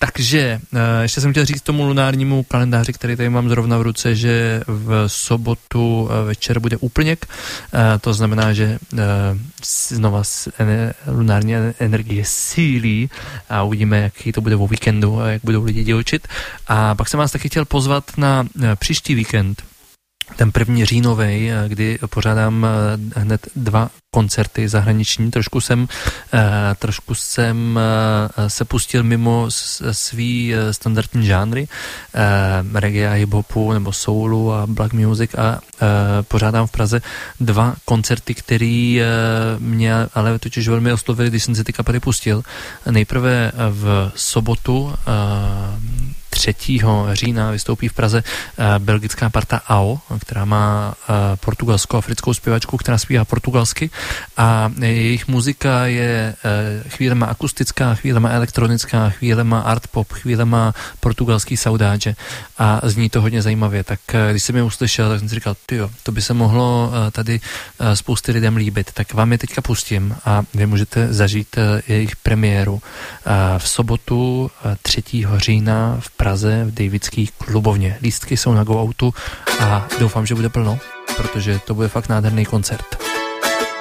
Takže ještě jsem chtěl říct tomu lunárnímu kalendáři, který tady mám zrovna v ruce, že v sobotu večer bude úplněk. To znamená, že znova lunární energie sílí a uvidíme, jaký to bude o víkendu a jak budou lidi divočit. A pak jsem vás taky chtěl pozvat na příští víkend, ten 1. říjnovej, kdy pořádám hned 2 koncerty zahraniční. Trošku jsem se pustil mimo svý standardní žánry, reggae a hip-hopu nebo soulu a black music a pořádám v Praze 2 koncerty, který mě ale totiž velmi oslovili, když jsem si ty kapely pustil. Nejprve v sobotu 3. října vystoupí v Praze belgická parta AO, která má portugalsko-africkou zpěvačku, která zpívá portugalsky a jejich muzika je chvílema akustická, chvílema elektronická, chvílema art pop, chvílema portugalský saudade a zní to hodně zajímavě. Tak když jsem je uslyšel, tak jsem si říkal, tyjo, to by se mohlo tady spousty lidem líbit, tak vám je teďka pustím a vy můžete zažít jejich premiéru v sobotu 3. října v Praze v Davidský klubovně. Lístky jsou na Go Outu a doufám, že bude plno, protože to bude fakt nádherný koncert.